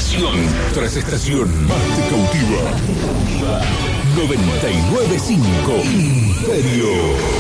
estación tras estación, más te cautiva. 99.5 Imperio.